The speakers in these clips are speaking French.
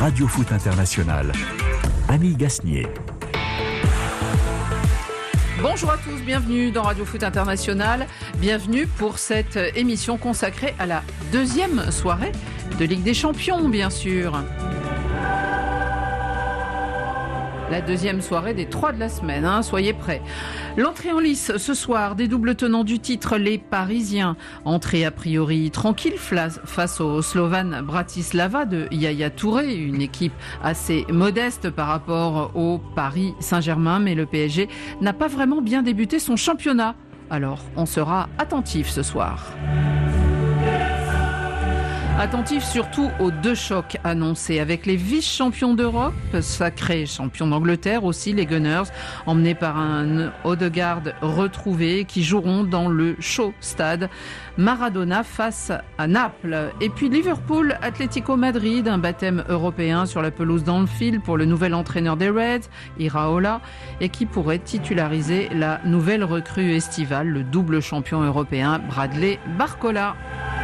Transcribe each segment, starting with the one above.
Radio Foot International. Annie Gasnier. Bonjour à tous, bienvenue dans Radio Foot International. Bienvenue pour cette émission consacrée à la deuxième soirée de Ligue des Champions, bien sûr. La deuxième soirée des 3 de la semaine, soyez prêts. L'entrée en lice ce soir des doubles tenants du titre, les Parisiens. Entrée a priori tranquille face au Slovan Bratislava de Yaya Touré, une équipe assez modeste par rapport au Paris Saint-Germain, mais le PSG n'a pas vraiment bien débuté son championnat. Alors, on sera attentif ce soir. Attentif surtout aux 2 chocs annoncés avec les vice-champions d'Europe, sacrés champions d'Angleterre aussi, les Gunners, emmenés par un Odegaard retrouvé, qui joueront dans le Show Stade Maradona face à Naples. Et puis Liverpool, Atlético Madrid, un baptême européen sur la pelouse d'Anfield pour le nouvel entraîneur des Reds, Iraola, et qui pourrait titulariser la nouvelle recrue estivale, le double champion européen Bradley Barcola.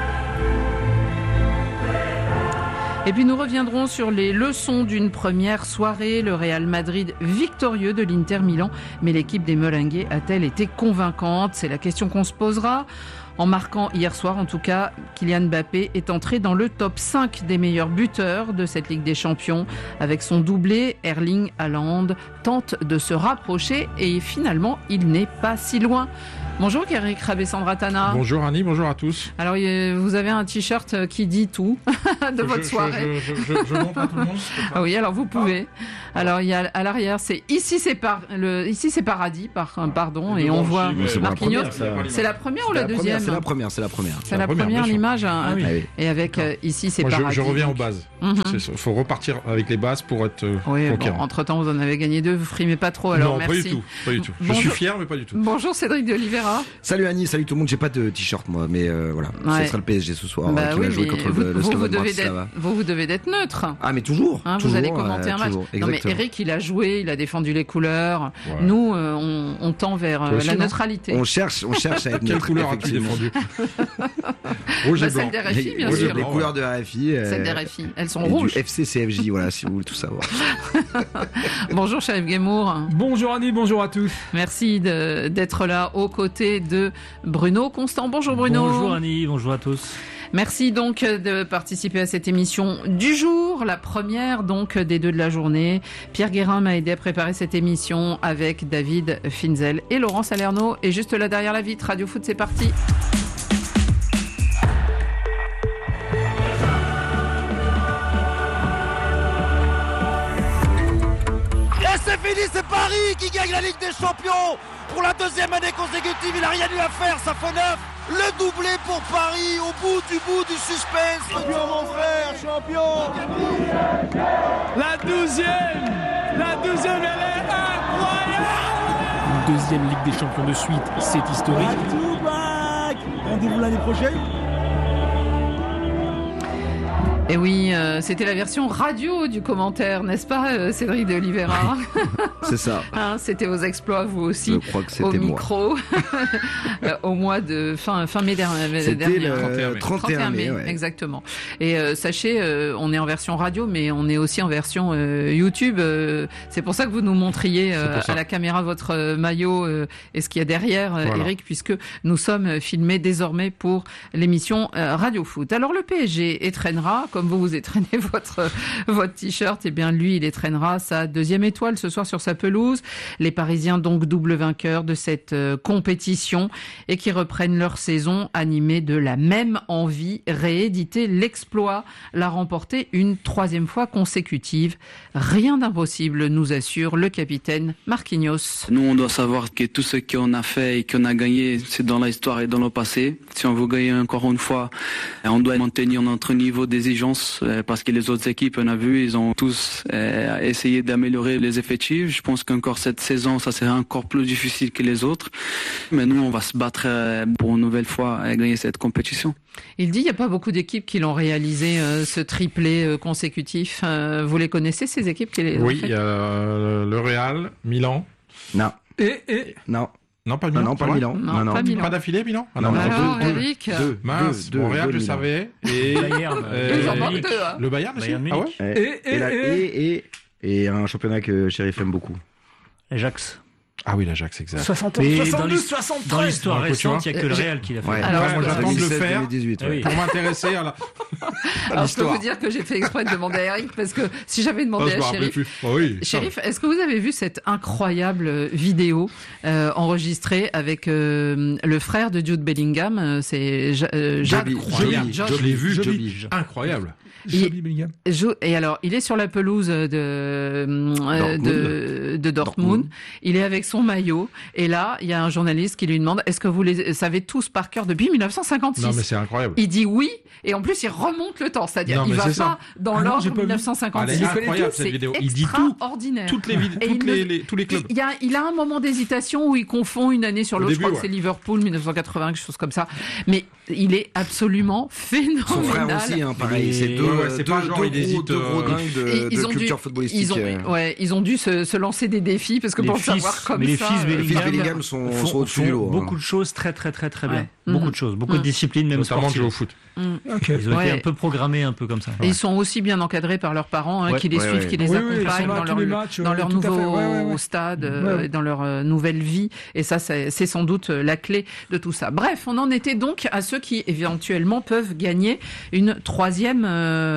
Et puis nous reviendrons sur les leçons d'une première soirée. Le Real Madrid victorieux de l'Inter Milan. Mais l'équipe des Merengues a-t-elle été convaincante ? C'est la question qu'on se posera. En marquant hier soir, en tout cas, Kylian Mbappé est entré dans le top 5 des meilleurs buteurs de cette Ligue des Champions. Avec son doublé, Erling Haaland tente de se rapprocher et finalement, il n'est pas si loin. Bonjour Eric Rabessandratana. Bonjour Annie, bonjour à tous. Alors vous avez un t-shirt qui dit tout de votre soirée. Je montre à tout le monde. Ah oui, alors vous pouvez. Alors il y a à l'arrière, c'est ici c'est paradis, pardon, et on voit Marquinhos. C'est la première ou la deuxième ? C'est la première. C'est la première l'image. Ah oui. Et avec ici c'est Moi, paradis. je reviens aux bases. Il faut repartir avec les bases pour être conquérant. Entre-temps, vous en avez gagné 2, vous frimez pas trop, alors non, merci. Pas du tout. Je suis fier, mais pas du tout. Bonjour Cédric de Oliveira. Salut Annie, salut tout le monde. J'ai pas de t-shirt moi, mais voilà. Ouais. Ce sera le PSG ce soir qui oui, va jouer contre le Slovan Bratislava. Vous devez d'être neutre. Ah mais toujours. Vous allez commenter un match. Non mais Eric, il a joué, il a défendu les couleurs. Ouais. Nous, on tend vers la neutralité. On cherche à être neutre. Quelle couleur as-tu défendu ? Rouge et blanc. Celle des RFI, bien sûr. Les couleurs de RFI. Celles des RFI, elles sont rouges. Du FC CFJ, voilà, si vous voulez tout savoir. Bonjour Chaïf Guémour. Bonjour Annie, bonjour à tous. Merci d'être là aux côtés de Bruno Constant. Bonjour Bruno. Bonjour Annie, bonjour à tous. Merci donc de participer à cette émission du jour, la première donc des 2 de la journée. Pierre Guérin m'a aidé à préparer cette émission avec David Finzel et Laurent Salerno. Et juste là derrière la vitre, Radio Foot, c'est parti. C'est fini, c'est Paris qui gagne la Ligue des Champions pour la 2e année consécutive. Il n'a rien eu à faire, ça fait 9. Le doublé pour Paris au bout du suspense. Champion mon frère, champion. La 12e, elle est incroyable. Une 2e Ligue des Champions de suite, c'est historique. Rendez-vous l'année prochaine. Et oui, c'était la version radio du commentaire, n'est-ce pas, Cédric de Oliveira ? C'est ça. C'était vos exploits, vous aussi, je crois que c'était au micro, au mois de fin mai dernier. C'était le 31 mai. Ouais. Exactement. Et sachez, on est en version radio, mais on est aussi en version YouTube. C'est pour ça que vous nous montriez à la caméra votre maillot et ce qu'il y a derrière, voilà. Eric, puisque nous sommes filmés désormais pour l'émission Radio Foot. Alors le PSG étraînera, comme vous étraînez votre t-shirt, et bien lui, il étraînera sa 2e étoile ce soir sur sa pelouse. Les Parisiens donc double vainqueurs de cette compétition et qui reprennent leur saison animés de la même envie, rééditer l'exploit, la remporter une 3e fois consécutive. Rien d'impossible, nous assure le capitaine Marquinhos. Nous, on doit savoir que tout ce qu'on a fait et qu'on a gagné, c'est dans l'histoire et dans le passé. Si on veut gagner encore une fois, on doit maintenir notre niveau d'exigence parce que les autres équipes, on a vu, ils ont tous essayé d'améliorer les effectifs. Je pense qu'encore cette saison, ça sera encore plus difficile que les autres. Mais nous, on va se battre pour une nouvelle fois et gagner cette compétition. Il dit, il n'y a pas beaucoup d'équipes qui l'ont réalisé, ce triplé consécutif. Vous les connaissez, ces équipes qui les ont fait ? Oui, il y a le Real, Milan. Non. Et Non. Non, pas Milan. Non, pas Milan. Non, pas Milan. Pas d'affilée, Milan? Non, Eric. Mince, Montréal, je savais. Et Bayern. Ils en manquent 2. le Bayern aussi? Ah ouais? Et un championnat que Sheriff aime beaucoup. Ajax. Ah oui, l'Ajax, exact. 72, 73. Dans l'histoire récente, il n'y a que le Real qui l'a fait. Alors, moi, j'attends de le 2016, faire 2018, ouais. pour m'intéresser à alors, je peux vous dire que j'ai fait exprès de demander à Eric parce que si j'avais demandé à Sheriff. Sheriff, est-ce que vous avez vu cette incroyable vidéo enregistrée avec le frère de Jude Bellingham? C'est Jade. Je l'ai vu, incroyable. Et alors, il est sur la pelouse de Dortmund. Il est avec son maillot. Et là, il y a un journaliste qui lui demande: est-ce que vous les savez tous par cœur depuis 1956? Non, mais c'est incroyable. Il dit oui. Et en plus, il remonte le temps. C'est-à-dire, il va pas dans l'ordre 1956. C'est incroyable cette vidéo. Il dit extraordinaire. tous les clubs. Il a un moment d'hésitation où il confond une année sur l'autre. Je crois que c'est Liverpool 1980, quelque chose comme ça. Mais il est absolument phénoménal. Son frère aussi, pareil. C'est pas genre il hésite. Deux gros dingues de culture footballistique. Ils ont dû se lancer des défis parce que pour le savoir comme ça. Les fils Bellingham sont au-dessus du lot. Beaucoup de choses très bien. Beaucoup de choses, beaucoup de disciplines, même notamment sportives. Jouer au foot. Ils ont été un peu programmés, un peu comme ça. Et ils sont aussi bien encadrés par leurs parents, qui les suivent, qui les accompagnent dans leur nouveau stade, et dans leur nouvelle vie. Et ça, c'est sans doute la clé de tout ça. Bref, on en était donc à ceux qui éventuellement peuvent gagner une troisième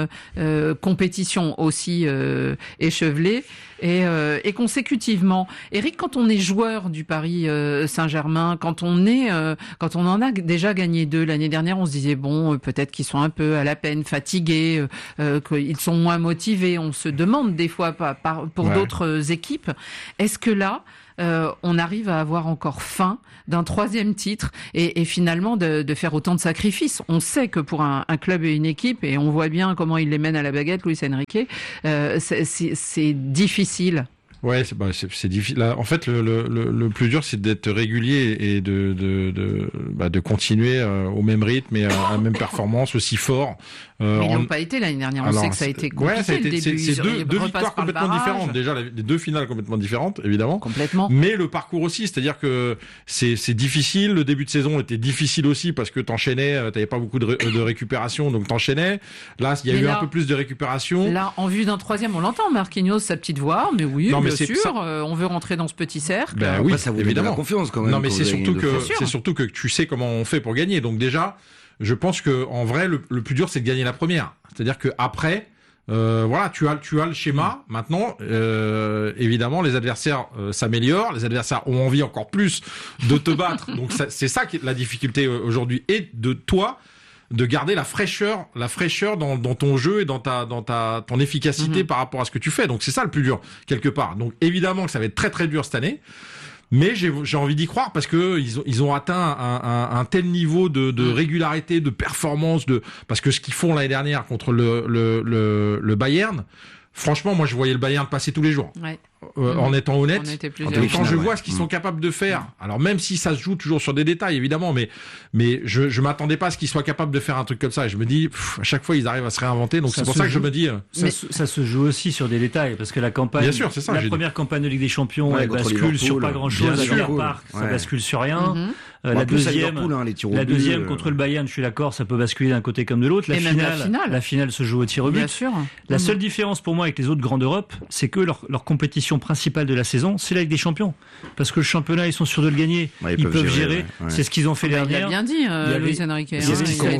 compétition aussi échevelée et consécutivement. Eric, quand on est joueur du Paris Saint-Germain, quand on en a déjà gagné 2 l'année dernière, on se disait bon, peut-être qu'ils sont un peu à la peine, fatigués, qu'ils sont moins motivés. On se demande des fois pour d'autres équipes. Est-ce que là, on arrive à avoir encore faim d'un troisième titre et finalement de faire autant de sacrifices? On sait que pour un club et une équipe, et on voit bien comment il les mène à la baguette, Luis Enrique, c'est difficile. Ouais, c'est difficile. Là, en fait, le plus dur, c'est d'être régulier et de continuer au même rythme et à la même performance, aussi fort. Mais ils n'ont pas été l'année dernière. On sait que ça a été compliqué le début. C'est deux victoires complètement différentes. Déjà, les 2 finales complètement différentes, évidemment. Complètement. Mais le parcours aussi, c'est-à-dire que c'est difficile. Le début de saison était difficile aussi parce que t'enchaînais, t'avais pas beaucoup de récupération, donc t'enchaînais. Là, il y a eu un peu plus de récupération. Là, en vue d'un troisième, on l'entend, Marquinhos, sa petite voix, mais oui, bien sûr, on veut rentrer dans ce petit cercle. Ben oui, ça vous donne de la confiance quand même. Non, mais c'est surtout que tu sais comment on fait pour gagner. Donc déjà, je pense que en vrai, le plus dur, c'est de gagner la première. C'est-à-dire que après, tu as le schéma. Maintenant, évidemment, les adversaires s'améliorent. Les adversaires ont envie encore plus de te battre. Donc c'est ça qui est la difficulté aujourd'hui, et de toi de garder la fraîcheur dans ton jeu et dans ton efficacité par rapport à ce que tu fais. Donc c'est ça le plus dur quelque part. Donc évidemment que ça va être très très dur cette année. Mais j'ai envie d'y croire parce que ils ont atteint un tel niveau de régularité, de performance, parce que ce qu'ils font l'année dernière contre le Bayern, franchement, moi je voyais le Bayern passer tous les jours. Ouais. En étant honnête, et quand je vois ce qu'ils sont capables de faire, alors même si ça se joue toujours sur des détails évidemment, mais je m'attendais pas à ce qu'ils soient capables de faire un truc comme ça, et je me dis à chaque fois ils arrivent à se réinventer, donc c'est pour ça que je me dis ça se joue aussi sur des détails, parce que la campagne, bien sûr, c'est ça, la première campagne de Ligue des Champions, elle bascule sur pas grand chose, ça bascule sur rien. La deuxième contre le Bayern, je suis d'accord, ça peut basculer d'un côté comme de l'autre. La finale se joue au tir au but. Bien sûr. La seule différence pour moi avec les autres grands d'Europe, c'est que leur compétition principale de la saison, c'est la Ligue des Champions. Parce que le championnat, ils sont sûrs de le gagner. Ils peuvent gérer. C'est ce qu'ils ont fait dernière. Il a bien dit, Luis Enrique. Il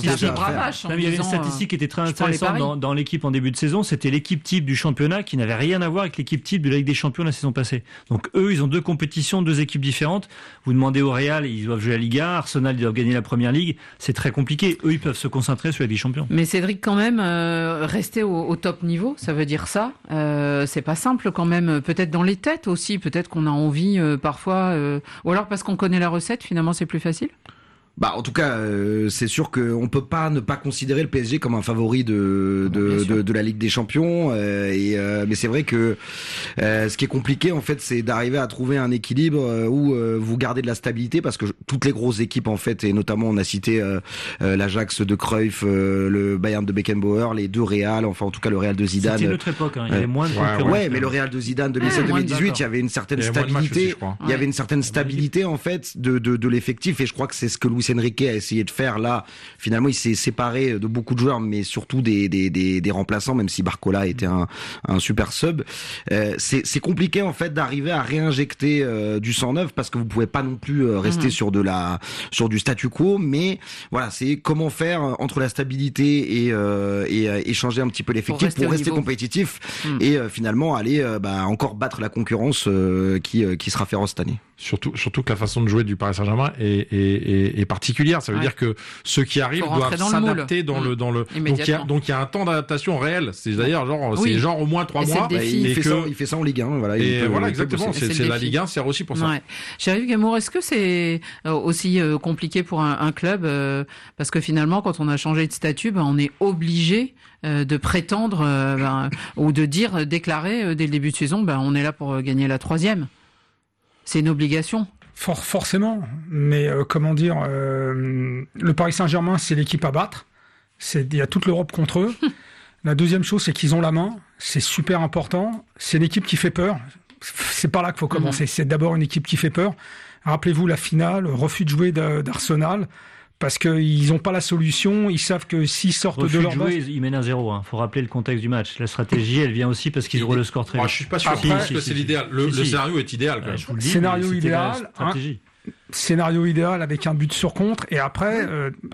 y avait une statistique qui était très intéressante dans l'équipe en début de saison. C'était l'équipe type du championnat qui n'avait rien à voir avec l'équipe type de la Ligue des Champions la saison passée. Donc eux, ils ont 2 compétitions, 2 équipes différentes. Vous demandez au Real, ils doivent jouer la Liga. Arsenal, ils doivent gagner la Première Ligue. C'est très compliqué. Eux, ils peuvent se concentrer sur la Ligue des Champions. Mais Cédric, quand même, rester au top niveau, ça veut dire ça. C'est pas simple quand même. Peut-être dans les têtes aussi. Peut-être qu'on a envie parfois, ou alors parce qu'on connaît la recette, finalement, c'est plus facile. En tout cas, c'est sûr qu'on peut pas ne pas considérer le PSG comme un favori de la Ligue des Champions. Mais c'est vrai que ce qui est compliqué, en fait, c'est d'arriver à trouver un équilibre où vous gardez de la stabilité, parce que toutes les grosses équipes, en fait, et notamment on a cité l'Ajax de Cruyff, le Bayern de Beckenbauer, les deux Real, enfin en tout cas le Real de Zidane. C'était une autre époque, il y avait moins de concurrence. Ouais, mais le Real de Zidane 2017-2018, il y avait une certaine stabilité. Il y avait une certaine stabilité, en fait, de l'effectif, et je crois que c'est ce que Luis Enrique a essayé de faire là. Finalement, il s'est séparé de beaucoup de joueurs, mais surtout des remplaçants, même si Barcola était un super sub. C'est compliqué, en fait, d'arriver à réinjecter du sang neuf, parce que vous pouvez pas non plus rester sur du statu quo, mais voilà, c'est comment faire entre la stabilité et changer un petit peu l'effectif pour rester compétitif et finalement aller encore battre la concurrence qui sera féroce cette année. Surtout que la façon de jouer du Paris Saint-Germain est particulière. Ça veut dire que ceux qui arrivent doivent s'adapter dans le. Donc il y a un temps d'adaptation réel. C'est d'ailleurs c'est genre au moins 3 mois. Il fait ça en Ligue 1. Voilà. Exactement. C'est la Ligue 1 sert aussi pour ça. Ouais. Chéri Gamour, est-ce que c'est aussi compliqué pour un club parce que finalement, quand on a changé de statut, on est obligé de prétendre ou de déclarer dès le début de saison, on est là pour gagner la 3e. C'est une obligation. Forcément, mais le Paris Saint-Germain, c'est l'équipe à battre. Il y a toute l'Europe contre eux. La deuxième chose, c'est qu'ils ont la main. C'est super important. C'est une équipe qui fait peur. C'est par là qu'il faut commencer. C'est d'abord une équipe qui fait peur. Rappelez-vous la finale, refus de jouer d'Arsenal. Parce qu'ils n'ont pas la solution, ils savent que s'ils sortent de leur base... Ils mènent 1-0. Faut rappeler le contexte du match. La stratégie, elle vient aussi parce qu'ils ouvrent le score très vite. Je suis pas sûr que c'est l'idéal. Le scénario est idéal. Quand même. Scénario idéal. Scénario idéal avec un but sur contre. Et après,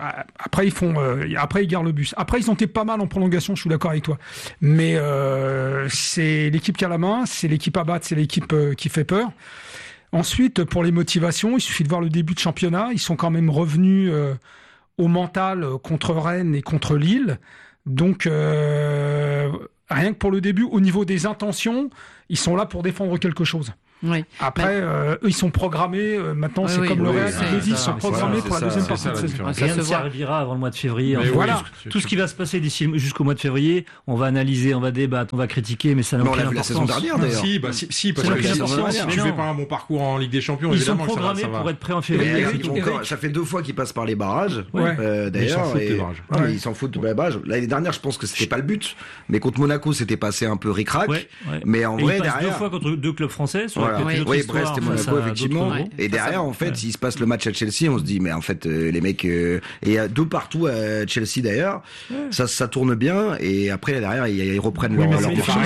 ils gardent le bus. Après, ils ont été pas mal en prolongation. Je suis d'accord avec toi. Mais c'est l'équipe qui a la main, c'est l'équipe à battre, c'est l'équipe qui fait peur. Ensuite, pour les motivations, il suffit de voir le début de championnat. Ils sont quand même revenus au mental contre Rennes et contre Lille. Donc, rien que pour le début, au niveau des intentions, ils sont là pour défendre quelque chose. Oui. Après, eux, ils sont programmés. Maintenant, c'est comme le Real qui le dit, ils sont programmés pour la deuxième partie de saison. Rien ne servira avant le mois de février. Voilà. Tout ce qui va se passer jusqu'au mois de février, on va analyser, on va débattre, on va critiquer, mais ça n'a aucune importance. La saison dernière, d'ailleurs. Si, parce que si tu fais pas un bon parcours en Ligue des Champions, ils sont évidemment programmés que ça va. pour être prêts en février. Ça fait 2 fois qu'ils passent par les barrages. D'ailleurs, ils s'en foutent des barrages. L'année dernière, je pense que c'était pas le but, mais contre Monaco, c'était passé un peu ric-rac. Mais en vrai, derrière, 2 fois contre 2 clubs français. Brest et Monaco, effectivement. Et derrière, en fait, s'il se passe le match à Chelsea, on se dit, mais en fait, les mecs, et il y a 2 partout à Chelsea d'ailleurs, ça tourne bien, et après, derrière, ils reprennent leur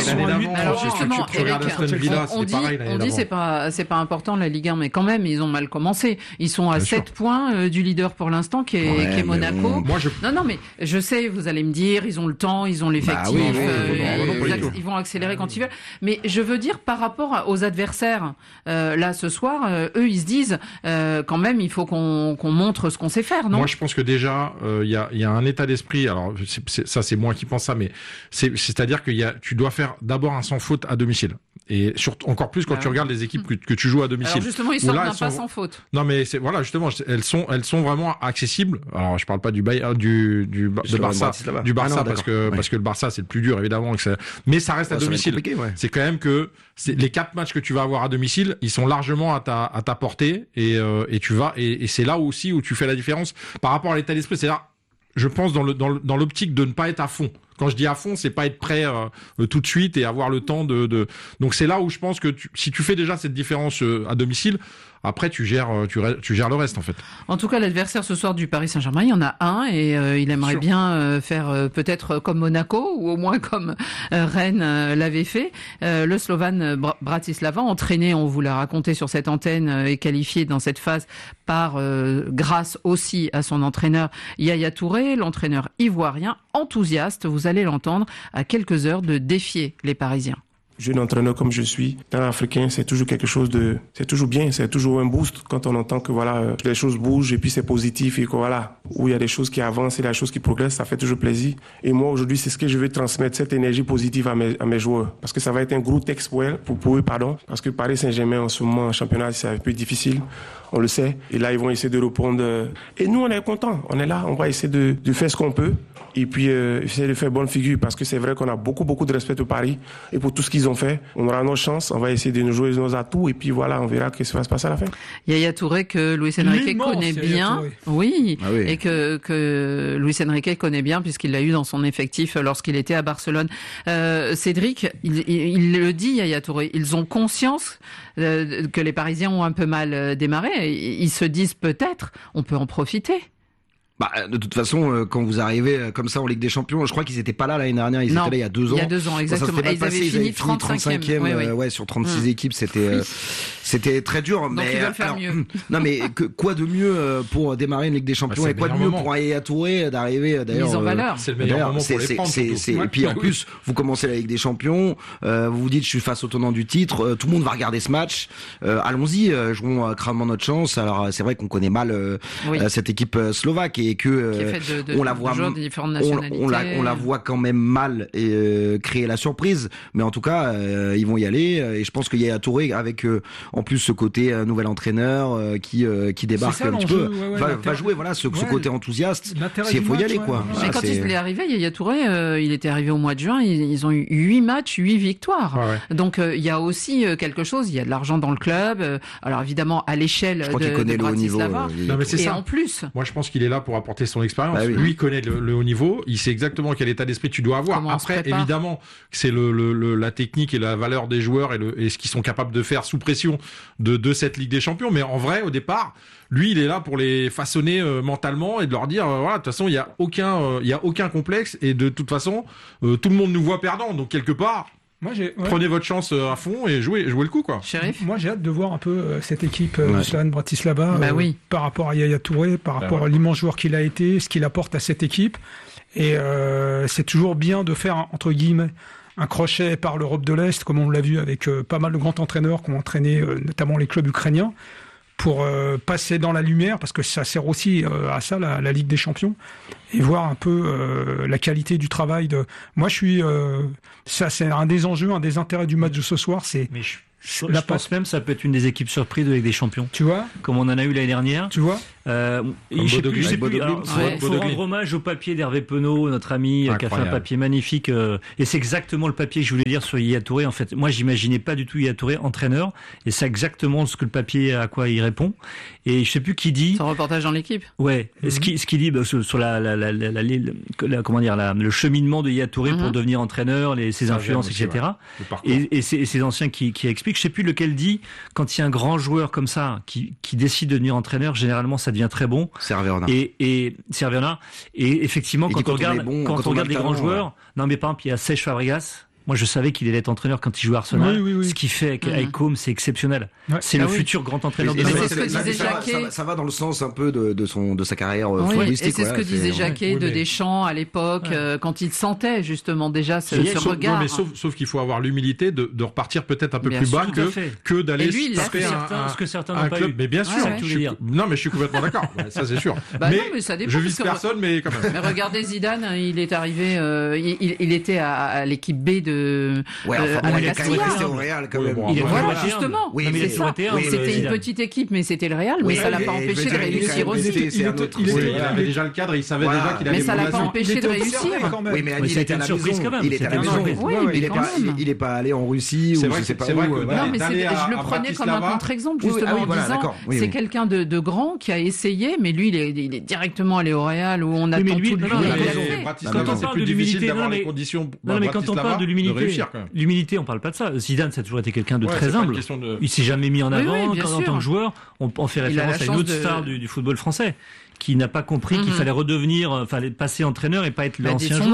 on dit c'est pas important la Ligue 1, mais quand même, ils ont mal commencé. Ils sont à 7 points du leader pour l'instant, qui est Monaco. Non, mais je sais, vous allez me dire, ils ont le temps, ils ont l'effectif, ils vont accélérer quand ils veulent. Mais je veux dire, par rapport aux adversaires, là ce soir, eux ils se disent quand même il faut qu'on montre ce qu'on sait faire, non? Moi je pense que déjà il y a un état d'esprit. Alors ça c'est moi qui pense ça, mais c'est-à-dire que tu dois faire d'abord un sans faute à domicile. Et surtout encore plus quand tu regardes les équipes que tu joues à domicile. Alors justement, ils sortent d'un pas sans faute. Non mais justement, elles sont vraiment accessibles. Alors je parle pas du Barça, parce que le Barça c'est le plus dur évidemment, mais ça reste à domicile. C'est quand même que les 4 matchs que tu vas avoir à domicile, ils sont largement à ta portée, et c'est là aussi où tu fais la différence par rapport à l'état d'esprit. C'est-à-dire, je pense dans l'optique de ne pas être à fond. Quand je dis à fond, c'est pas être prêt tout de suite et avoir le temps de. Donc c'est là où je pense que si tu fais déjà cette différence à domicile, après tu gères le reste en fait. En tout cas, l'adversaire ce soir du Paris Saint-Germain, il y en a un, et il aimerait bien faire peut-être comme Monaco, ou au moins comme Rennes l'avait fait. Le Slovan Bratislava, entraîné, on vous l'a raconté sur cette antenne, est qualifié dans cette phase grâce aussi à son entraîneur Yaya Touré, l'entraîneur ivoirien enthousiaste. Vous allez l'entendre, à quelques heures de défier les Parisiens. Jeune entraîneur comme je suis, dans l'Africain, c'est toujours quelque chose c'est toujours bien, c'est toujours un boost quand on entend que voilà, les choses bougent et puis c'est positif et que voilà, où il y a des choses qui avancent et des choses qui progressent, ça fait toujours plaisir. Et moi, aujourd'hui, c'est ce que je veux transmettre, cette énergie positive à mes joueurs. Parce que ça va être un gros texte pour eux, parce que Paris Saint-Germain, en ce moment, en championnat, c'est un peu difficile. On le sait. Et là, ils vont essayer de répondre. Et nous, on est contents. On est là. On va essayer de faire ce qu'on peut. Et puis, essayer de faire bonne figure. Parce que c'est vrai qu'on a beaucoup, beaucoup de respect pour Paris. Et pour tout ce qu'ils ont fait. On aura nos chances. On va essayer de nous jouer nos atouts. Et puis voilà, on verra ce qui va se passer à la fin. Yaya Touré, que Luis Enrique connaît bien. Oui. Ah oui. Et que Luis Enrique connaît bien, puisqu'il l'a eu dans son effectif lorsqu'il était à Barcelone. Cédric, il le dit, Yaya Touré. Ils ont conscience que les Parisiens ont un peu mal démarré. Ils se disent peut-être, on peut en profiter. De toute façon, quand vous arrivez comme ça en Ligue des Champions, je crois qu'ils étaient pas là l'année dernière, ils étaient là il y a 2 ans. Il y a 2 ans, exactement. Ça ils avaient fini 35e, sur 36 équipes, c'était très dur. Donc ils veulent faire mieux. Non mais quoi de mieux pour démarrer une Ligue des Champions et quoi de mieux pour Yaya Touré d'arriver d'ailleurs. Mise en valeur. C'est le meilleur moment pour les prendre. Et puis en plus, vous commencez la Ligue des Champions, vous vous dites je suis face au tenant du titre, tout le monde va regarder ce match. Allons-y, jouons crânement notre chance. Alors c'est vrai qu'on connaît mal cette équipe slovaque et que on la voit on la voit quand même mal créer la surprise, mais en tout cas ils vont y aller et je pense qu'il y a Touré avec en plus ce côté nouvel entraîneur qui débarque un petit peu va jouer ce côté enthousiaste, s'il faut y aller quoi. Mais quand il est arrivé, Yaya Touré il était arrivé au mois de juin, ils ont eu 8 matchs, 8 victoires. Donc il y a aussi quelque chose, il y a de l'argent dans le club, alors évidemment à l'échelle de Bratislava. Et en plus, moi je pense qu'il est là pour apporter son expérience. Lui connaît le haut niveau, il sait exactement quel état d'esprit tu dois avoir. Après, évidemment, c'est la technique et la valeur des joueurs et ce qu'ils sont capables de faire sous pression de cette Ligue des Champions. Mais en vrai, au départ, lui, il est là pour les façonner mentalement et de leur dire, voilà, de toute façon, il y a aucun complexe et de toute façon, tout le monde nous voit perdants. Donc quelque part, prenez votre chance à fond et jouez le coup, quoi. Sheriff. Moi, j'ai hâte de voir un peu cette équipe du Slovan Bratislava par rapport à Yaya Touré, par rapport à l'immense joueur qu'il a été, ce qu'il apporte à cette équipe. Et c'est toujours bien de faire, entre guillemets, un crochet par l'Europe de l'Est, comme on l'a vu avec pas mal de grands entraîneurs qui ont entraîné notamment les clubs ukrainiens, pour passer dans la lumière, parce que ça sert aussi à ça, la Ligue des Champions, et voir un peu la qualité du travail. Moi, ça, c'est un des enjeux, un des intérêts du match de ce soir, c'est... Je pense même que ça peut être une des équipes surprises de Ligue des Champions. Tu vois, comme on en a eu l'année dernière. Tu vois, je sais plus. Faut rendre hommage au papier d'Hervé Penaud, notre ami, qui a fait un papier magnifique. Et c'est exactement le papier que je voulais dire sur Yaya Touré. En fait, moi, j'imaginais pas du tout Yaya Touré entraîneur, et c'est exactement ce que le papier à quoi il répond. Et je sais plus qui dit. C'est un reportage dans l'équipe. Ouais. Ce qui dit sur le cheminement de Yaya Touré pour devenir entraîneur, ses influences, etc. Et ces anciens qui expliquent. Je sais plus lequel dit, quand il y a un grand joueur comme ça qui décide de devenir entraîneur, généralement ça devient très bon. C'est Hervé Renard. Et effectivement, quand on regarde les grands joueurs, non mais par exemple il y a Seix Fabregas. Moi, je savais qu'il allait être entraîneur quand il jouait à Arsenal. Oui. Ce qu'il fait avec Côme, c'est exceptionnel. C'est le futur grand entraîneur de c'est ce que disait Jacquet. Ça va dans le sens un peu de sa carrière footballistique. Et c'est ce que disait Jacquet de Deschamps à l'époque, quand il sentait justement déjà ce regard. Non, mais sauf qu'il faut avoir l'humilité de repartir peut-être un peu plus bas que d'aller taper ce que certains n'ont pas eu. Mais bien sûr. Non, mais je suis complètement d'accord. Ça, c'est sûr. Mais je vise personne, mais quand même. Mais regardez Zidane, il est arrivé, il était à l'équipe B de à la Castilla. Au Real quand même. Justement. C'était une petite équipe, mais c'était le Real, mais ça l'a pas empêché de réussir aussi. Il avait déjà le cadre, il savait déjà qu'il allait. Mais ça l'a pas empêché de réussir. Oui, mais il était à la maison quand même. Il était à la maison. Il est pas allé en Russie ou je sais pas où. Non, mais je le prenais comme un contre-exemple justement en disant c'est quelqu'un de grand qui a essayé, mais lui il est directement allé au Real où on attend tout de lui. Quand on parle de l'humilité, quand on parle de l'humilité, on parle pas de ça. Zidane, ça a toujours été quelqu'un de très humble. Il s'est jamais mis en avant en tant que joueur. On fait référence à une autre star du football français qui n'a pas compris qu'il fallait passer entraîneur et pas être l'ancien joueur.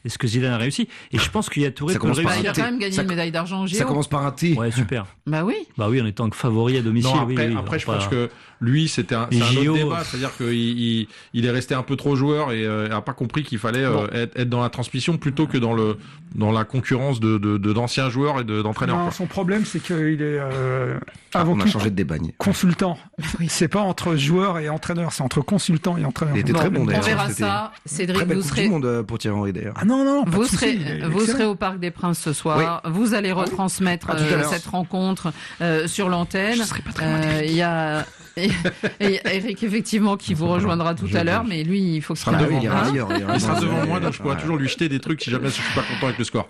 et ce que Zidane a réussi. Et je pense qu'il y a Touré peut réussir. Il a quand même gagné une médaille d'argent au JO. Ça commence par un T. Ouais, super. Bah oui, en étant que favori à domicile. Non, après, je pense que lui, c'est un autre débat, c'est-à-dire qu'il est resté un peu trop joueur et a pas compris qu'il fallait être dans la transmission plutôt que dans la concurrence d'anciens joueurs et d'entraîneurs. Non, son problème, c'est qu'il est on a changé de débat. Consultant. C'est pas entre joueur et entraîneur, c'est entre consultant et entraîneur. Il était très bon d'ailleurs. On verra ça. Cédric, vous serez... monde pour Thierry Henry d'ailleurs. Ah non, vous serez au Parc des Princes ce soir. Oui. Vous allez retransmettre cette rencontre sur l'antenne. Je serai pas très il y a Eric effectivement qui vous rejoindra tout à l'heure, mais lui il faut qu'il il sera devant moi, donc je pourrai toujours lui jeter des trucs si jamais je suis pas content avec le score.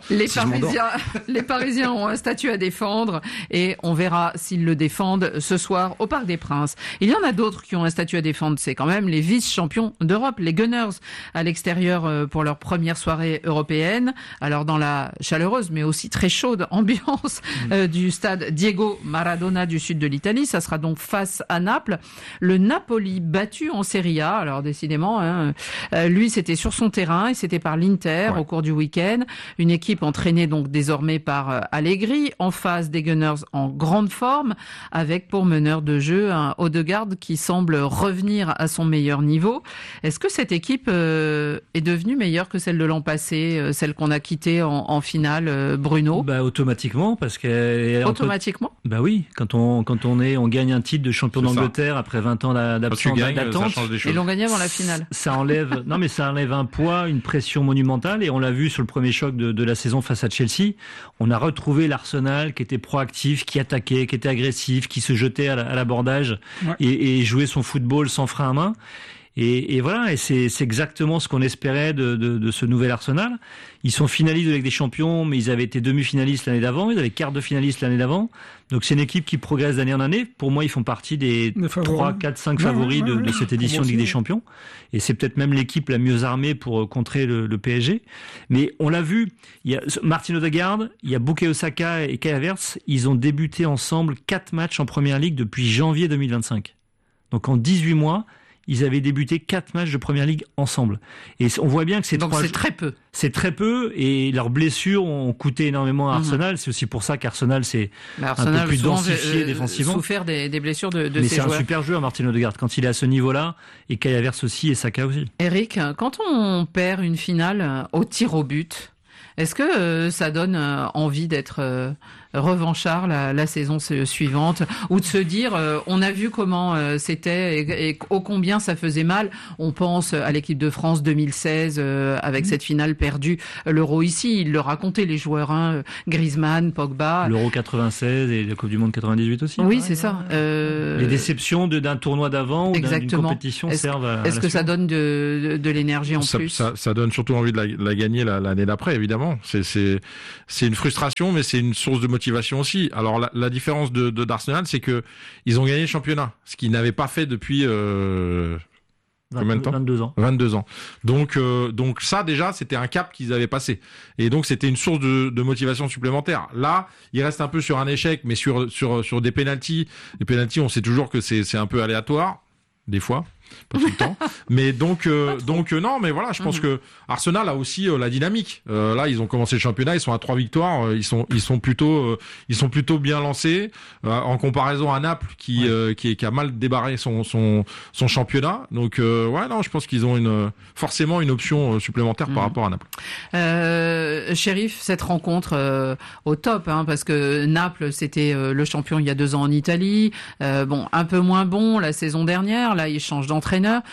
Les Parisiens ont un statut à défendre et on verra s'ils le défendent ce soir au Parc des Princes. Il y en a d'autres qui ont un statut à défendre, c'est quand même les vice-champions d'Europe, les Gunners, à l'extérieur pour leur première soirée européenne. Alors dans la chaleureuse mais aussi très chaude ambiance du stade Diego Maradona du sud de l'Italie, ça sera donc face à Naples. Le Napoli battu en Serie A, alors décidément, lui c'était sur son terrain et c'était par l'Inter au cours du week-end. Une équipe entraînée donc désormais par Allegri, en face des Gunners en grande forme, avec pour meneur de jeu un Odegaard qui semble revenir à son meilleur niveau. Est-ce que cette équipe est devenue meilleure que celle de l'an passé, celle qu'on a quittée en finale, Bruno? Automatiquement, parce que automatiquement. Oui, quand on gagne un titre de champion d'Angleterre après 20 ans d'attente. Ils l'ont gagné avant la finale. Ça enlève un poids, une pression monumentale, et on l'a vu sur le premier choc de la saison face à Chelsea. On a retrouvé l'Arsenal qui était proactif, qui attaquait, qui était agressif, qui se jetait à l'abordage et jouait son football sans frein à main. Et voilà, et c'est exactement ce qu'on espérait de ce nouvel Arsenal. Ils sont finalistes de Ligue des Champions, mais ils avaient été demi-finalistes l'année d'avant, ils avaient quart de finaliste l'année d'avant. Donc c'est une équipe qui progresse d'année en année. Pour moi, ils font partie des 3, 4, 5 favoris de cette édition de Ligue des Champions. Et c'est peut-être même l'équipe la mieux armée pour contrer le PSG. Mais on l'a vu, il y a Martin Odegaard, il y a Bukayo Saka et Kai Havertz, ils ont débuté ensemble 4 matchs en Première Ligue depuis janvier 2025. Donc en 18 mois, ils avaient débuté 4 matchs de Première Ligue ensemble. Et on voit bien que c'est très peu. C'est très peu, et leurs blessures ont coûté énormément à Arsenal. C'est aussi pour ça qu'Arsenal c'est un peu plus densifié défensivement. Souffert des blessures de Mais ses joueurs. C'est un super joueur, Martin Odegaard, quand il est à ce niveau-là, et Kai Havertz aussi, et Saka aussi. Eric, quand on perd une finale au tir au but, est-ce que ça donne envie d'être revanchard la saison suivante, ou de se dire on a vu comment c'était et ô combien ça faisait mal. On pense à l'équipe de France 2016 avec cette finale perdue, l'Euro ici, ils le racontaient les joueurs, Griezmann, Pogba, l'Euro 96 et la Coupe du Monde 98 aussi. Oui, c'est ça. Les déceptions d'un tournoi d'avant ou d'une compétition servent à est-ce que ça donne de l'énergie en plus? Ça donne surtout envie de la gagner l'année d'après, évidemment. C'est une frustration, mais c'est une source de motivation aussi. Alors la différence d'Arsenal, c'est que ils ont gagné le championnat, ce qu'ils n'avaient pas fait depuis combien de temps ? 22 ans. Donc ça déjà, c'était un cap qu'ils avaient passé. Et donc c'était une source de motivation supplémentaire. Là, il reste un peu sur un échec, mais sur des pénaltys. Les pénaltys, on sait toujours que c'est un peu aléatoire des fois. Pas tout le temps, mais donc non, mais voilà, je pense que Arsenal a aussi la dynamique. Là, ils ont commencé le championnat, ils sont à 3 victoires, ils sont plutôt bien lancés en comparaison à Naples qui a mal débarré son championnat. Donc non, je pense qu'ils ont forcément une option supplémentaire par rapport à Naples. Chérif, cette rencontre au top, parce que Naples c'était le champion il y a 2 ans en Italie, un peu moins bon la saison dernière, là ils changent d'entraîneur,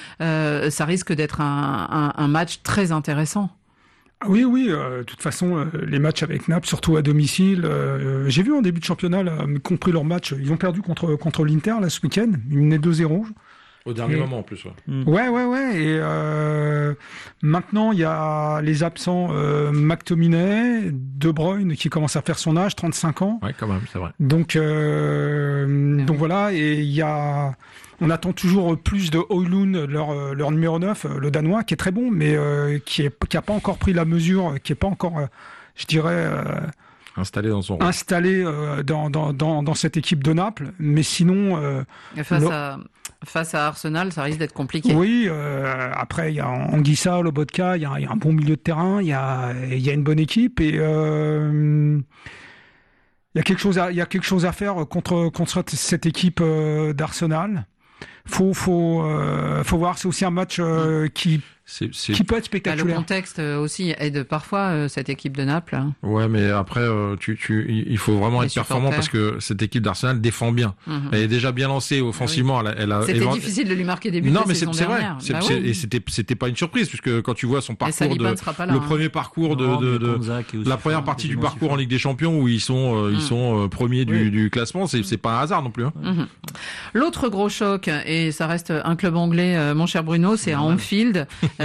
ça risque d'être un match très intéressant. Oui, de toute façon, les matchs avec Naples, surtout à domicile, j'ai vu en début de championnat, là, compris leur match, ils ont perdu contre l'Inter là, ce week-end, ils menaient 2-0. Au dernier moment en plus. Ouais. Et maintenant, il y a les absents McTominay, De Bruyne qui commence à faire son âge, 35 ans. Ouais, quand même, c'est vrai. Donc voilà, et il y a... On attend toujours plus de Højlund, leur numéro 9, le Danois, qui est très bon, mais qui a pas encore pris la mesure, qui est pas encore, je dirais... installé dans son rôle. Installé dans cette équipe de Naples. Mais sinon... Face à Arsenal, ça risque d'être compliqué. Oui, après il y a Anguissa, Lobotka, il y a un bon milieu de terrain, il y a une bonne équipe et il y a quelque chose à faire contre cette équipe d'Arsenal. Faut voir, c'est aussi un match qui peut être spectaculaire. Le contexte aussi aide parfois cette équipe de Naples. Ouais, mais après, il faut vraiment être performant parce que cette équipe d'Arsenal défend bien. Elle est déjà bien lancée offensivement. C'était difficile de lui marquer des buts la saison dernière. C'est vrai. Et c'était pas une surprise puisque quand tu vois son parcours le premier parcours la première partie du parcours en Ligue des Champions où ils sont premiers du classement, c'est pas un hasard non plus. L'autre gros choc, et ça reste un club anglais, mon cher Bruno, c'est à Anfield.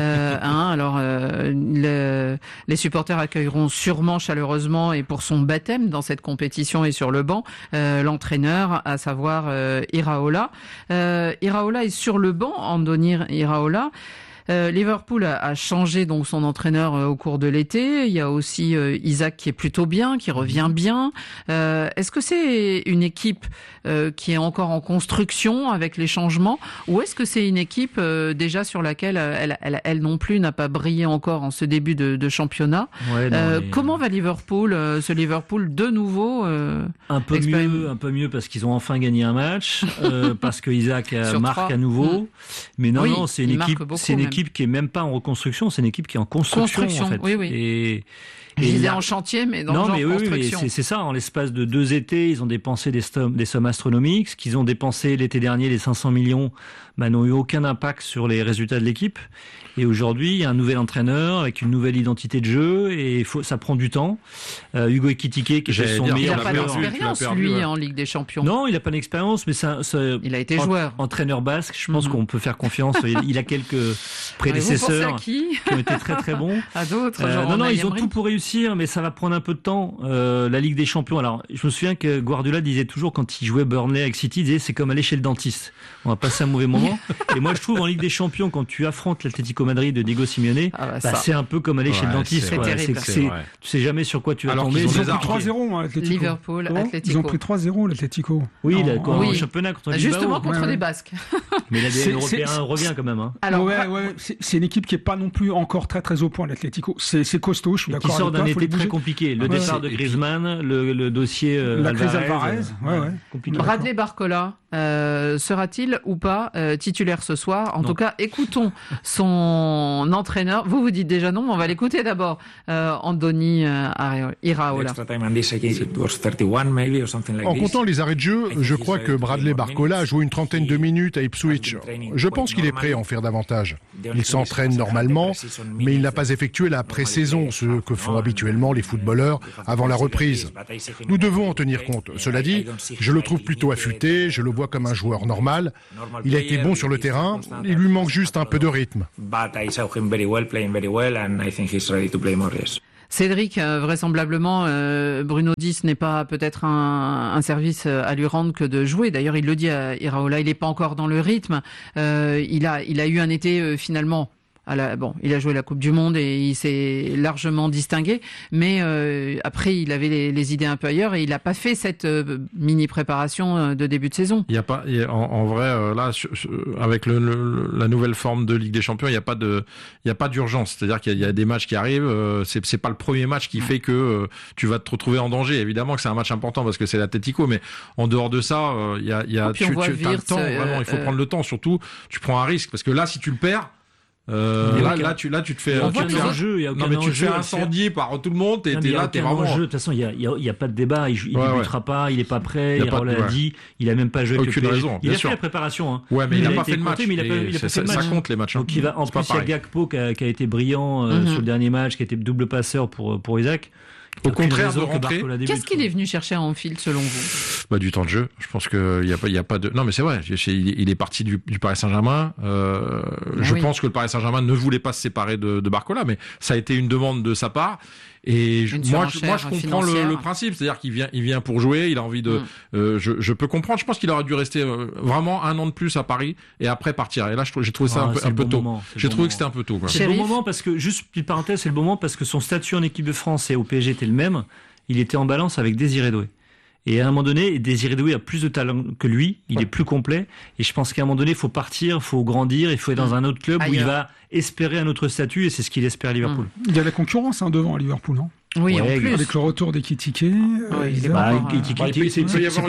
Les supporters accueilleront sûrement chaleureusement et pour son baptême dans cette compétition et sur le banc l'entraîneur, à savoir Iraola. Iraola est sur le banc, Andoni Iraola. Liverpool a changé donc son entraîneur au cours de l'été. Il y a aussi Isaac qui est plutôt bien, qui revient bien. Est-ce que c'est une équipe qui est encore en construction avec les changements, ou est-ce que c'est une équipe déjà sur laquelle elle non plus n'a pas brillé encore en ce début de championnat? Comment va Liverpool, ce Liverpool de nouveau un peu mieux parce qu'ils ont enfin gagné un match, parce que Isaac marque à nouveau. Mais non, c'est une équipe qui est même pas en reconstruction, c'est une équipe qui est en construction en fait. Oui. Je disais en chantier, mais dans le genre construction. Mais c'est ça. En l'espace de 2 étés, ils ont dépensé des sommes astronomiques. Ce qu'ils ont dépensé l'été dernier, les 500 millions, n'ont eu aucun impact sur les résultats de l'équipe. Et aujourd'hui, il y a un nouvel entraîneur avec une nouvelle identité de jeu et ça prend du temps. Hugo Ekitike, qui est son meilleur joueur. Il n'a pas d'expérience, lui, en Ligue des Champions. Non, il n'a pas d'expérience, mais il a été joueur. Entraîneur basque, je pense qu'on peut faire confiance. Il a quelques prédécesseurs qui ont été très très bons. À d'autres. Ils ont tout pour réussir, mais ça va prendre un peu de temps. La Ligue des Champions. Alors, je me souviens que Guardiola disait toujours quand il jouait Burnley avec City, il disait c'est comme aller chez le dentiste. On va passer un mauvais moment. Et moi, je trouve en Ligue des Champions, quand tu affrontes l'Atlético Madrid de Diego Simeone, c'est un peu comme aller chez le dentiste. C'est terrible. Tu sais jamais sur quoi tu vas tomber. Ils ont pris 3-0 l'Atlético. Liverpool, Atlético. Ils ont pris 3-0 l'Atlético. Oui, en championnat contre Bilbao. Justement contre les Basques. Mais l'ADN européen revient quand même. Alors, c'est une équipe qui est pas non plus encore très très au point, l'Atlético. C'est costaud, je suis d'accord. Qui sort d'un été très compliqué. Le départ de Griezmann, le dossier Alvarez. Bradley Barcola. Sera-t-il ou pas titulaire ce soir? En tout cas, écoutons son entraîneur. Vous dites déjà non, mais on va l'écouter d'abord. Andoni Iraola. En comptant les arrêts de jeu, je crois que Bradley Barcola a joué une trentaine de minutes à Ipswich. Je pense qu'il est prêt à en faire davantage. Il s'entraîne normalement, mais il n'a pas effectué la pré-saison, ce que font habituellement les footballeurs avant la reprise. Nous devons en tenir compte. Cela dit, je le trouve plutôt affûté, je le vois comme un joueur normal. Il a été bon sur le terrain, il lui manque juste un peu de rythme. Cédric, vraisemblablement, Bruno Dis n'est pas peut-être un service à lui rendre que de jouer. D'ailleurs, il le dit à Iraola, il n'est pas encore dans le rythme. Il a eu un été finalement... il a joué la Coupe du Monde et il s'est largement distingué, mais après il avait les idées un peu ailleurs et il n'a pas fait cette mini préparation de début de saison. Il y a pas, en vrai, là, avec la nouvelle forme de Ligue des Champions, il y a pas d'urgence. C'est-à-dire qu'il y a des matchs qui arrivent. C'est pas le premier match qui fait que tu vas te retrouver en danger. Évidemment que c'est un match important parce que c'est l'Atlético, mais en dehors de ça, tu as le temps. Vraiment, il faut prendre le temps. Surtout, tu prends un risque parce que là, si tu le perds. Là, tu te fais incendier par tout le monde. T'es là, t'es vraiment. De toute façon, il y a pas de débat. Il débutera pas. Il est pas prêt. Il l'a dit. Il a même pas joué. Aucune raison. Il a fait la préparation. Ouais, mais il a pas fait le match. Ça compte les matchs. Donc il va. En plus, il y a Gakpo qui a été brillant sur le dernier match, qui a été double passeur pour Isaac. Au contraire de rentrer. Qu'est-ce qu'il est venu chercher à Anfield selon vous? Du temps de jeu. Je pense qu'il y a pas de. Non, mais c'est vrai. Il est parti du Paris Saint-Germain. Je pense que le Paris Saint-Germain ne voulait pas se séparer de Barcola, mais ça a été une demande de sa part. Et moi, je comprends le principe, c'est-à-dire qu'il vient pour jouer, il a envie de. Je peux comprendre. Je pense qu'il aurait dû rester vraiment un an de plus à Paris et après partir. Et là, j'ai trouvé ça un peu tôt. J'ai trouvé que c'était un peu tôt. C'est le bon moment parce que, juste petite parenthèse, c'est le bon moment parce que son statut en équipe de France et au PSG était le même. Il était en balance avec Désiré Doué. Et à un moment donné, Désiré Doué a plus de talent que lui, il est plus complet. Et je pense qu'à un moment donné, il faut partir, il faut grandir, il faut être dans un autre club où il va espérer un autre statut, et c'est ce qu'il espère à Liverpool. Il y a la concurrence devant à Liverpool, non ? Oui, en plus. Avec le retour d'Ekitike. Ekitike, c'est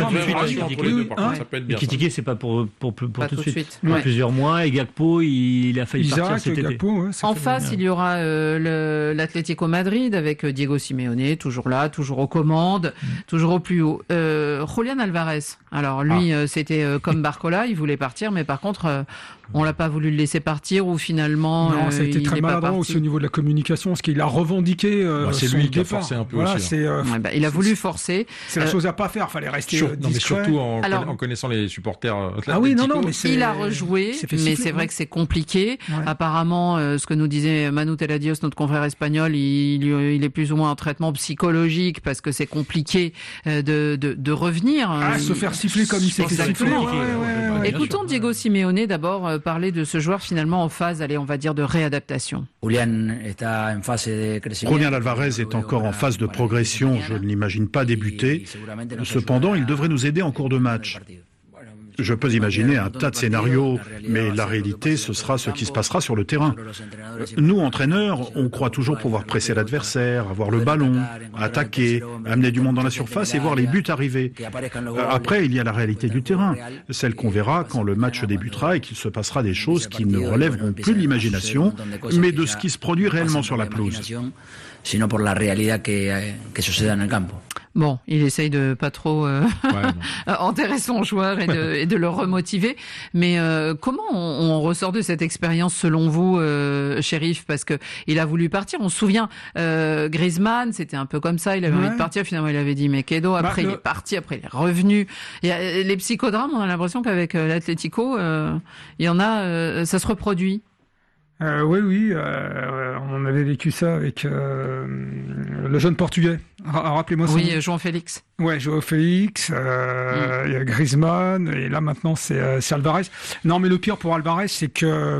pas pour tout de suite. Plusieurs mois, et Gakpo, il a failli partir cet été. En face, il y aura l'Atlético Madrid avec Diego Simeone, toujours là, toujours aux commandes, toujours au plus haut. Julián Alvarez. Alors lui, c'était comme Barcola, il voulait partir, mais par contre, on l'a pas voulu le laisser partir, ou finalement, non, ça a été très maladroit aussi au niveau de la communication, parce qu'il a revendiqué. C'est lui qui a forcé un peu aussi. Il a voulu forcer. C'est la chose à pas faire. Fallait rester discret. Non, mais surtout en connaissant les supporters. Il a rejoué, mais c'est vrai que c'est compliqué. Ouais. Apparemment, ce que nous disait Manu Teladios, notre confrère espagnol, il est plus ou moins en traitement psychologique parce que c'est compliqué de revenir. Se faire siffler comme il s'est fait siffler. Écoutons Diego Simeone d'abord parler de ce joueur finalement en phase, on va dire, de réadaptation. Julián Alvarez est encore en phase de progression, je ne l'imagine pas débuter. Cependant, il devrait nous aider en cours de match. Je peux imaginer un tas de scénarios, mais la réalité, ce sera ce qui se passera sur le terrain. Nous, entraîneurs, on croit toujours pouvoir presser l'adversaire, avoir le ballon, attaquer, amener du monde dans la surface et voir les buts arriver. Après, il y a la réalité du terrain, celle qu'on verra quand le match débutera et qu'il se passera des choses qui ne relèveront plus de l'imagination, mais de ce qui se produit réellement sur la pelouse. Sino por la realidad que sucede en el campo. Bon, il essaye de pas trop enterrer son joueur et de le remotiver. Mais comment on ressort de cette expérience selon vous, Chérif ? Parce que il a voulu partir. On se souvient, Griezmann, c'était un peu comme ça. Il avait envie de partir. Finalement, il avait dit mais Kedo. Après, il est parti. Après, il est revenu. Et les psychodrames, on a l'impression qu'avec l'Atlético, il y en a, ça se reproduit. Oui, on avait vécu ça avec le jeune Portugais. Rappelez-moi son nom. Oui, João Félix. Ouais, João Félix, il y a Griezmann, et là maintenant c'est Alvarez. Non, mais le pire pour Alvarez, c'est que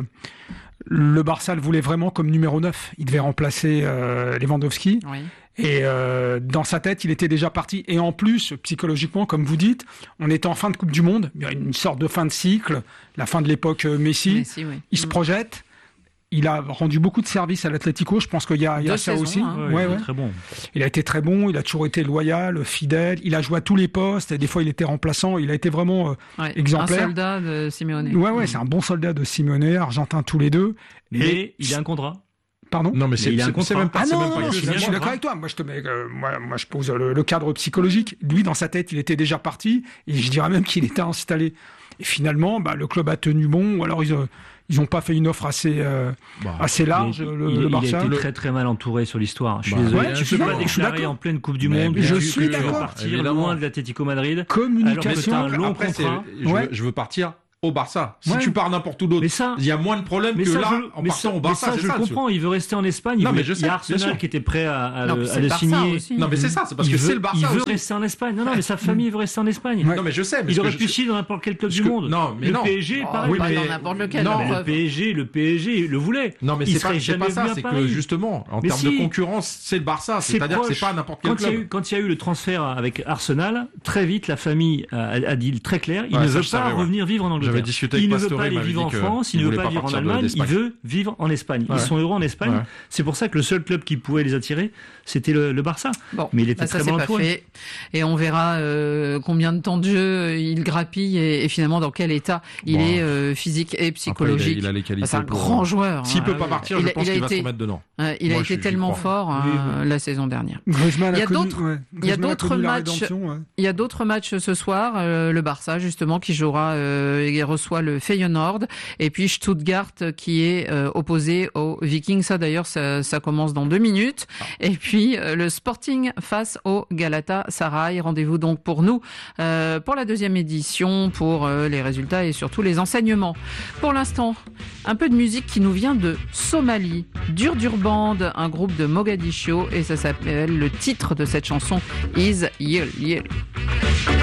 le Barça le voulait vraiment comme numéro 9. Il devait remplacer Lewandowski. Oui. Et dans sa tête, il était déjà parti. Et en plus, psychologiquement, comme vous dites, on était en fin de Coupe du Monde, il y a une sorte de fin de cycle, la fin de l'époque Messi. Oui. Il se projette. Il a rendu beaucoup de services à l'Atlético. Je pense qu'il y a ça saisons, aussi. Ouais. Très bon. Il a été très bon. Il a toujours été loyal, fidèle. Il a joué à tous les postes. Et des fois, il était remplaçant. Il a été vraiment exemplaire. Un soldat de Simeone. Ouais, c'est un bon soldat de Simeone, argentin tous les deux. Et il a un contrat. Pardon ? Non, mais c'est même pas. Je suis d'accord avec toi. Moi, je pose le cadre psychologique. Lui, dans sa tête, il était déjà parti. Et je dirais même qu'il était installé. Et finalement, le club a tenu bon. Ou alors ils n'ont pas fait une offre assez large, le Barça. Il a été très très mal entouré sur l'histoire. Je suis désolé. Tu peux pas déclarer en pleine Coupe du Monde je suis que tu veux partir loin de l'Atlético Madrid. Communication. Alors que t'as un long contrat. Je veux partir au Barça. Si tu pars n'importe où d'autre, il y a moins de problèmes que là en partant au Barça. Mais ça, je comprends. Il veut rester en Espagne. Il y a Arsenal qui était prêt à le signer. Non, mais c'est ça. C'est parce que c'est le Barça. Il veut rester en Espagne. Non, mais sa famille veut rester en Espagne. Non, mais je sais. Il aurait pu signer dans n'importe quel club du monde. Le PSG, pareil. Oui, mais dans n'importe lequel. Le PSG le voulait. Non, mais c'est pas ça. C'est que justement, en termes de concurrence, c'est le Barça. C'est-à-dire que c'est pas n'importe quel club. Quand il y a eu le transfert avec Arsenal, très vite la famille a dit très clair, il ne veut pas revenir vivre en Angleterre. Il ne veut pas aller vivre en France, il ne veut pas vivre en Allemagne, il veut vivre en Espagne. Ils sont heureux en Espagne. C'est pour ça que le seul club qui pouvait les attirer, c'était le Barça. Bon, mais il était très mal entouré. Et on verra combien de temps de jeu il grappille et finalement dans quel état il est physique et psychologique. Il a les qualités. C'est un grand joueur. S'il peut pas partir, je pense qu'il va se remettre dedans. Il a été tellement fort la saison dernière. Il y a d'autres matchs. Il y a d'autres matchs ce soir. Le Barça justement qui jouera et reçoit le Feyenoord, et puis Stuttgart qui est opposé aux Vikings. Ça d'ailleurs, ça commence dans 2 minutes. Et puis le Sporting face au Galatasaray. Rendez-vous donc pour nous pour la 2e édition, pour les résultats et surtout les enseignements. Pour l'instant, un peu de musique qui nous vient de Somalie. Dur Band, un groupe de Mogadiscio, et ça s'appelle, le titre de cette chanson, Is Yel Yel.